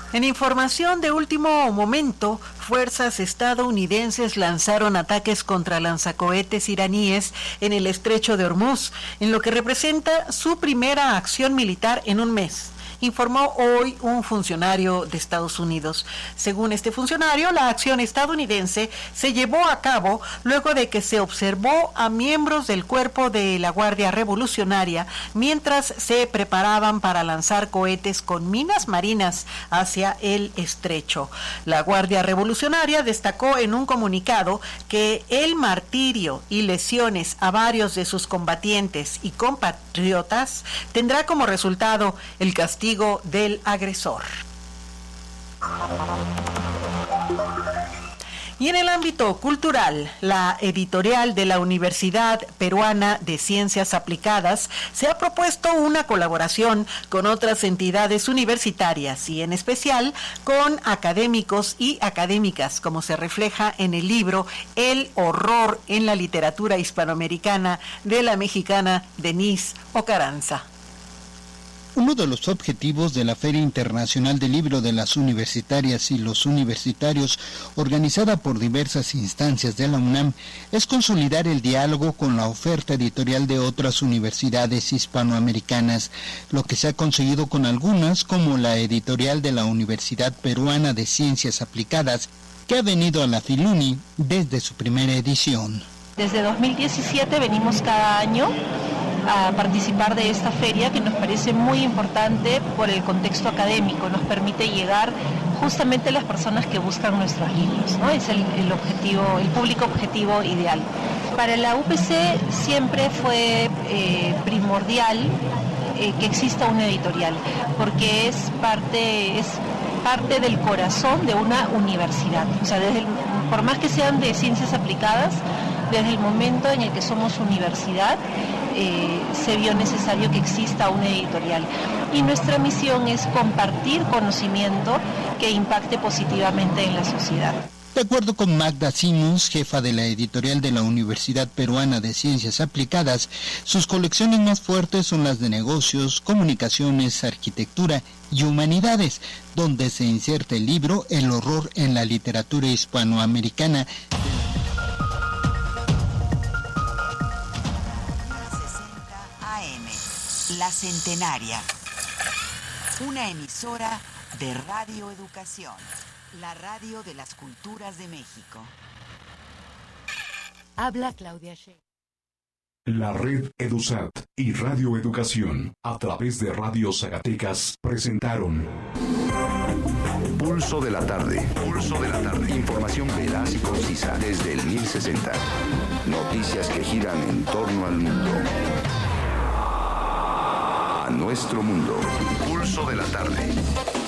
En información de último momento, fuerzas estadounidenses lanzaron ataques contra lanzacohetes iraníes en el estrecho de Hormuz, en lo que representa su primera acción militar en un mes, informó hoy un funcionario de Estados Unidos. Según este funcionario, la acción estadounidense se llevó a cabo luego de que se observó a miembros del cuerpo de la Guardia Revolucionaria mientras se preparaban para lanzar cohetes con minas marinas hacia el estrecho. La Guardia Revolucionaria destacó en un comunicado que el martirio y lesiones a varios de sus combatientes y compatriotas tendrá como resultado el castigo del agresor. Y en el ámbito cultural, la editorial de la Universidad Peruana de Ciencias Aplicadas se ha propuesto una colaboración con otras entidades universitarias y en especial con académicos y académicas, como se refleja en el libro El horror en la literatura hispanoamericana de la mexicana Denise Ocaranza. Uno de los objetivos de la Feria Internacional del Libro de las Universitarias y los Universitarios, organizada por diversas instancias de la UNAM, es consolidar el diálogo con la oferta editorial de otras universidades hispanoamericanas, lo que se ha conseguido con algunas, como la editorial de la Universidad Peruana de Ciencias Aplicadas, que ha venido a la Filuni desde su primera edición. Desde 2017 venimos cada año a participar de esta feria que nos parece muy importante por el contexto académico, nos permite llegar justamente a las personas que buscan nuestros libros, ¿no? Es el objetivo, el público objetivo ideal. Para la UPC siempre fue primordial que exista una editorial, porque es parte del corazón de una universidad. O sea, por más que sean de ciencias aplicadas, desde el momento en el que somos universidad, se vio necesario que exista una editorial. Y nuestra misión es compartir conocimiento que impacte positivamente en la sociedad. De acuerdo con Magda Simons, jefa de la editorial de la Universidad Peruana de Ciencias Aplicadas, sus colecciones más fuertes son las de negocios, comunicaciones, arquitectura y humanidades, donde se inserta el libro El horror en la literatura hispanoamericana. La Centenaria, una emisora de Radio Educación, la radio de las culturas de México. Habla Claudia Sheinbaum. La red EduSat y Radio Educación, a través de Radio Zacatecas, presentaron Pulso de la tarde. Pulso de la tarde. Información veraz y concisa desde el 1060. Noticias que giran en torno al mundo. A nuestro mundo. Pulso de la tarde.